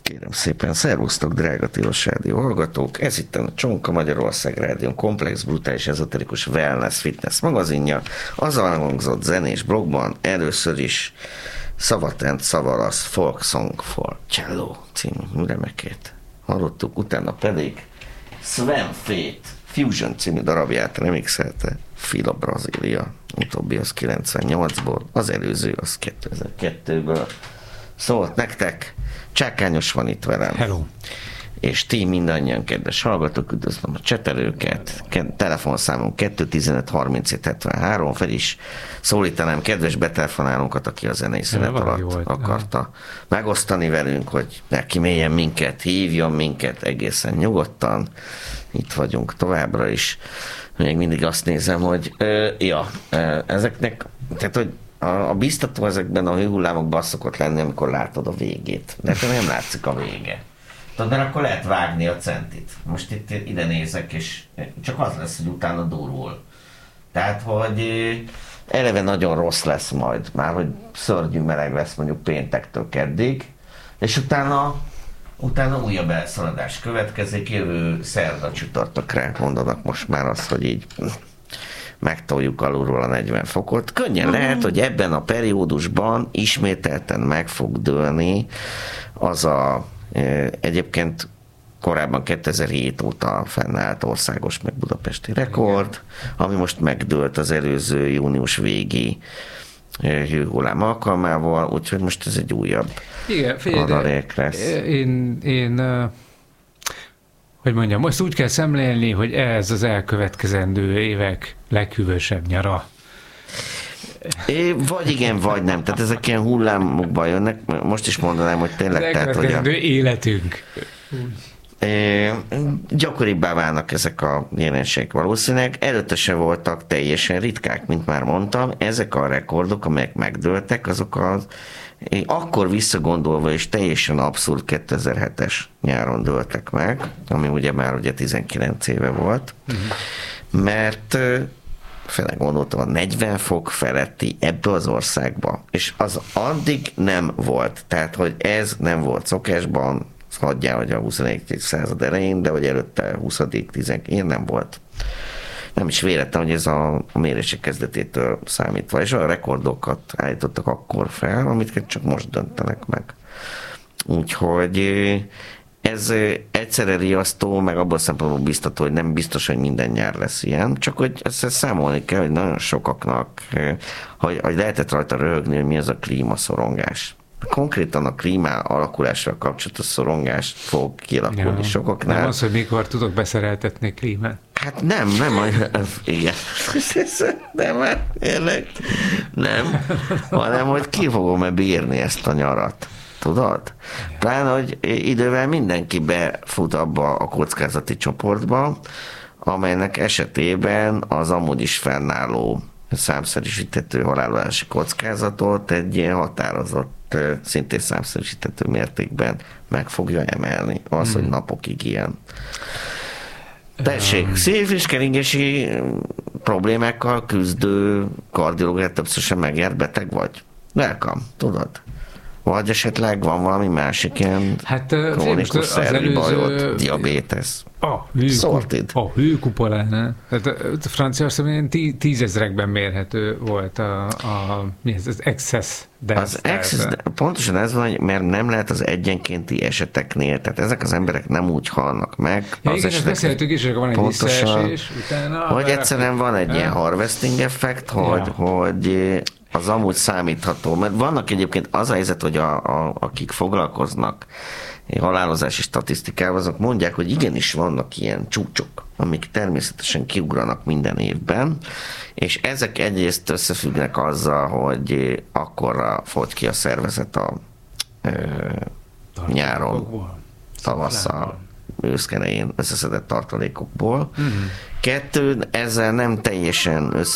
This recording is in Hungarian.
Kérem szépen, szervusztok, drága Tilos Rádió hallgatók! Ez itt a Csonka Magyarország Rádió komplex, brutális, ezoterikus wellness fitness magazinja. Az elhangzott zenés blogban először is Szavatent Szavalasz Folk Song for Cello című műremekét hallottuk, utána pedig Sven Fate Fusion című darabját remixelte Fila Brazília, utóbbi az 98-ból, az előző az 2002-ből. Szólt nektek, Csákányos van itt velem. Hello. És ti mindannyian kedves hallgatók, üdvözlöm a csetelőket, telefonszámunk 215 37 73, fel is szólítanám kedves betelefonálónkat, aki a zenei szünet alatt akarta megosztani velünk, hogy neki mélyen minket, hívjon minket egészen nyugodtan. Itt vagyunk továbbra is. Még mindig azt nézem, hogy ezeknek, tehát hogy a biztató ezekben a hőhullámokban az szokott lenni, amikor látod a végét. De nem látszik a vége. Tudod, mert akkor lehet vágni a centit. Most itt ide nézek, és csak az lesz, hogy utána durul. Tehát, hogy eleve nagyon rossz lesz majd, már hogy szörnyű meleg lesz mondjuk péntektől keddig, és utána újabb elszaladás következik, jövő szerda csütörtökre mondanak most már azt, hogy így megtoljuk alulról a 40 fokot. Könnyen lehet, hogy ebben a periódusban ismételten meg fog dőlni az a egyébként korábban 2007 óta fennállt országos meg budapesti rekord, ami most megdőlt az előző június végi hőhullám alkalmával, úgyhogy most ez egy újabb adalék lesz. Hogy mondjam, most úgy kell szemlélni, hogy ez az elkövetkezendő évek leghűvösebb nyara. Vagy igen, vagy nem. Tehát ezek ilyen hullámokban jönnek. Most is mondanám, hogy tényleg... Az elkövetkezendő életünk. Gyakoribbá válnak ezek a jelenségek valószínűleg. Előtte se voltak teljesen ritkák, mint már mondtam. Ezek a rekordok, amelyek megdőltek, azok az akkor visszagondolva is teljesen abszurd 2007-es nyáron dőltek meg, ami ugye már 19 éve volt, mert fele gondoltam, a 40 fok feletti ebbe az országba, és az addig nem volt, tehát hogy ez nem volt szokásban, hagyjál, hogy a 21. század elején, de hogy előtte 20. 10. én nem volt. Nem is véletlen, hogy ez a mérések kezdetétől számítva, és olyan rekordokat állítottak akkor fel, amit csak most döntenek meg. Úgyhogy ez egyszerre riasztó, meg abban a szempontból biztató, hogy nem biztos, hogy minden nyár lesz ilyen, csak hogy ezt számolni kell, hogy nagyon sokaknak, hogy lehetett rajta röhögni, hogy mi az a klímaszorongás. Konkrétan a klíma alakulásra kapcsolatos szorongást fog kialakulni sokaknál. Nem az, hogy mikor tudok beszereltetni klímát. Hát nem, igen. Nem, hanem hogy ki fogom-e bírni ezt a nyarat. Tudod? Pláne, hogy idővel mindenki befut abba a kockázati csoportba, amelynek esetében az amúgy is fennálló számszerűsíthető halálozási kockázatot egy ilyen határozott, szintén számszerűsíthető mértékben meg fogja emelni. Az, hogy napokig ilyen. Tessék, szív- és keringési problémákkal küzdő kardiológiát többször sem megjárt beteg vagy? Welcome, tudod? Vagy esetleg van valami másik ilyen krónikus szervi bajod, diabétesz. A hőkupolán. Franciaországban 10 000-ekben mérhető volt az excess Az excess, pontosan ez van, mert nem lehet az egyenkénti eseteknél, tehát ezek az emberek nem úgy halnak meg. Ja, igen, ezt beszéltük is, hogy van egy visszaesés utána. Hogy egyszerűen van egy ilyen harvesting effekt, hogy az amúgy számítható, mert vannak egyébként az a helyzet, hogy akik foglalkoznak halálozási statisztikával, azok mondják, hogy igenis vannak ilyen csúcsok, amik természetesen kiugranak minden évben, és ezek egyrészt összefüggnek azzal, hogy akkorra fogy ki a szervezet a nyáron, tavasszal, őszkenején összeszedett tartalékokból. Kettő, ezzel nem teljesen